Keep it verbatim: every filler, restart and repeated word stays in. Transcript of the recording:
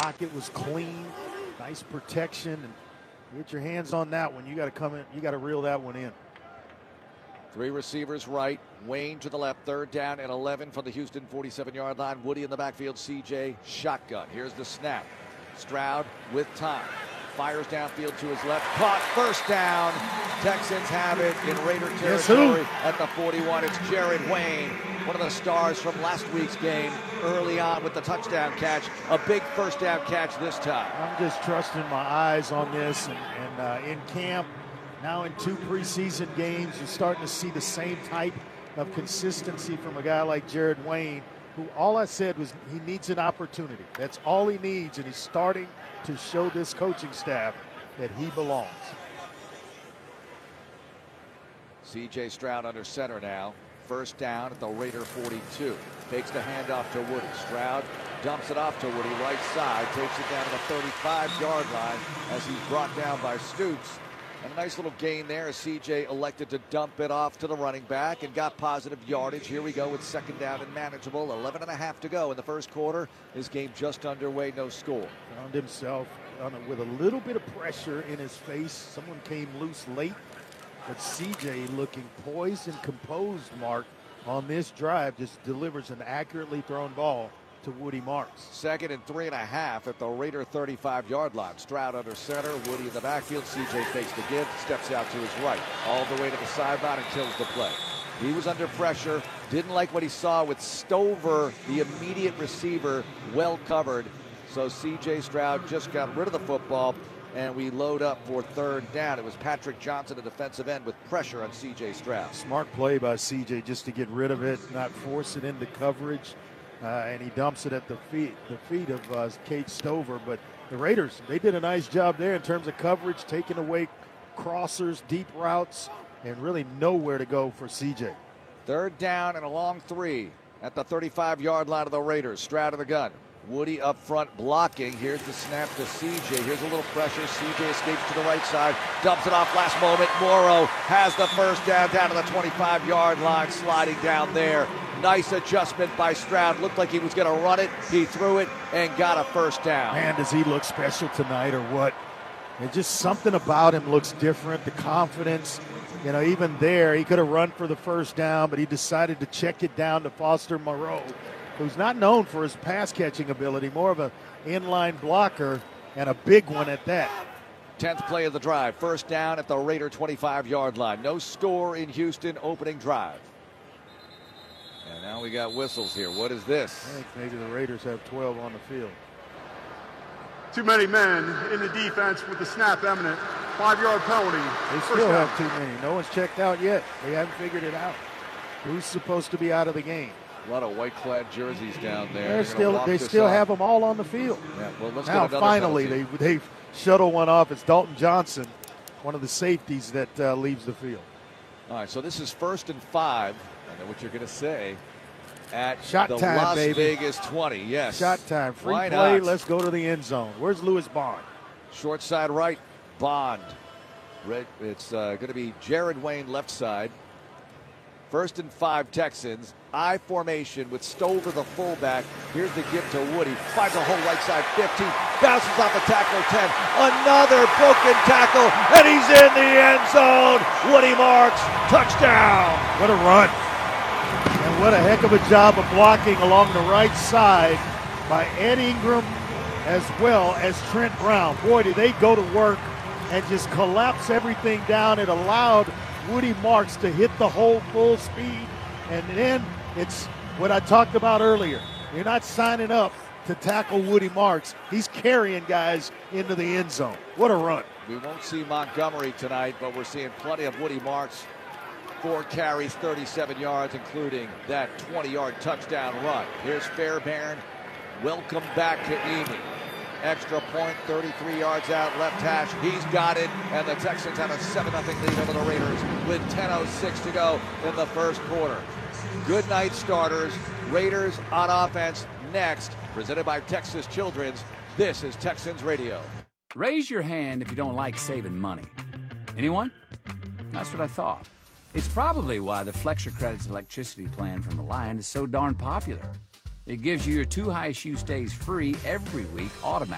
pocket was clean, nice protection, and get your hands on that one. You got to come in, you got to reel that one in. Three receivers right, Wayne to the left, third down and eleven from the Houston forty-seven-yard line. Woody in the backfield, C J shotgun. Here's the snap. Stroud with time. Fires downfield to his left. Caught, first down. Texans have it in Raider territory at the forty-one. It's Jared Wayne, one of the stars from last week's game, early on with the touchdown catch. A big first down catch this time. I'm just trusting my eyes on this, and, and uh, in camp, now in two preseason games, you're starting to see the same type of consistency from a guy like Jared Wayne, who all I said was he needs an opportunity. That's all he needs, and he's starting to show this coaching staff that he belongs. C J Stroud under center now. First down at the Raider forty-two. Takes the handoff to Woody. Stroud dumps it off to Woody, right side. Takes it down to the thirty-five-yard line as he's brought down by Stoops. And a nice little gain there as C J elected to dump it off to the running back and got positive yardage. Here we go with second down and manageable. eleven and a half to go in the first quarter. This game just underway, no score. Found himself on a, with a little bit of pressure in his face. Someone came loose late, but C J looking poised and composed, Mark, on this drive, just delivers an accurately thrown ball to Woody Marks. Second and three and a half at the Raider thirty-five-yard line. Stroud under center, Woody in the backfield. C J fakes the give, steps out to his right, all the way to the sideline and kills the play. He was under pressure, didn't like what he saw with Stover, the immediate receiver, well covered. So C J Stroud just got rid of the football, and we load up for third down. It was Patrick Johnson, a defensive end, with pressure on C J Stroud. Smart play by C J just to get rid of it, not force it into coverage. Uh, and he dumps it at the feet the feet of uh, Kate Stover. But the Raiders, they did a nice job there in terms of coverage, taking away crossers, deep routes, and really nowhere to go for C J. Third down and a long three at the thirty-five-yard line of the Raiders. Stroud of the gun. Woody up front blocking. Here's the snap to C J. Here's a little pressure. C J escapes to the right side. Dumps it off last moment. Morrow has the first down down to the twenty-five-yard line, sliding down there. Nice adjustment by Stroud. Looked like he was going to run it. He threw it and got a first down. Man, does he look special tonight or what? It's just something about him looks different. The confidence, you know, even there, he could have run for the first down, but he decided to check it down to Foster Moreau, who's not known for his pass-catching ability, more of an inline blocker, and a big one at that. tenth play of the drive. First down at the Raider twenty-five-yard line. No score in Houston opening drive. And now we got whistles here. What is this? I think maybe the Raiders have twelve on the field. Too many men in the defense with the snap imminent. Five-yard penalty. They still have too many. No one's checked out yet. They haven't figured it out. Who's supposed to be out of the game? A lot of white-clad jerseys down there. They're still, they still have them all on the field. Yeah, well, let's now, get finally, penalty. they they shuttle one off. It's Dalton Johnson, one of the safeties that uh, leaves the field. All right, so this is first and five. I know what you're going to say. At Shot the time, Las baby. Vegas twenty, yes. Shot time. Free Why play. not? Let's go to the end zone. Where's Lewis Bond? Short side right, Bond. Red, it's uh, going to be Jared Wayne left side. First and five Texans. I formation with Stover the fullback. Here's the give to Woody. Finds a hole right side fifteen. Bounces off the tackle ten. Another broken tackle, and he's in the end zone. Woody Marks, touchdown. What a run. And what a heck of a job of blocking along the right side by Ed Ingram as well as Trent Brown. Boy, did they go to work and just collapse everything down. It allowed Woody Marks to hit the hole full speed. And then it's what I talked about earlier. You're not signing up to tackle Woody Marks. He's carrying guys into the end zone. What a run. We won't see Montgomery tonight, but we're seeing plenty of Woody Marks. Four carries, thirty-seven yards, including that twenty-yard touchdown run. Here's Fairbairn. Welcome back to Amy. Extra point, thirty-three yards out, left hash. He's got it, and the Texans have a seven nothing lead over the Raiders with ten oh six to go in the first quarter. Good night, starters. Raiders on offense next, presented by Texas Children's. This is Texans Radio. Raise your hand if you don't like saving money. Anyone? That's what I thought. It's probably why the Flexure Credits electricity plan from Reliant is so darn popular. It gives you your two high shoe stays free every week automatically.